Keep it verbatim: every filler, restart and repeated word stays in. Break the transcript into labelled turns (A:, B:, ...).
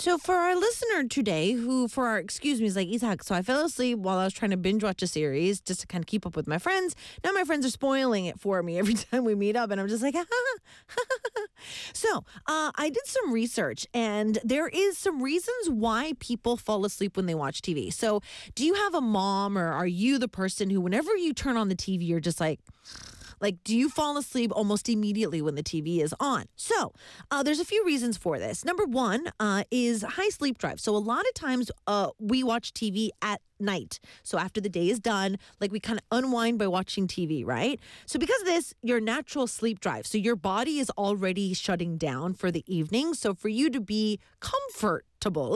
A: So for our listener today, who for our excuse me is like, Isaac, so I fell asleep while I was trying to binge watch a series just to kind of keep up with my friends. Now my friends are spoiling it for me every time we meet up, and I'm just like, so uh, I did some research, and there is some reasons why people fall asleep when they watch T V. So do you have a mom, or are you the person who, whenever you turn on the T V, you're just like, like, do you fall asleep almost immediately when the T V is on? So uh, there's a few reasons for this. Number one uh, is high sleep drive. So a lot of times uh, we watch T V at night. So after the day is done, like we kind of unwind by watching T V, right? So because of this, your natural sleep drive. So your body is already shutting down for the evening. So for you to be comfortable,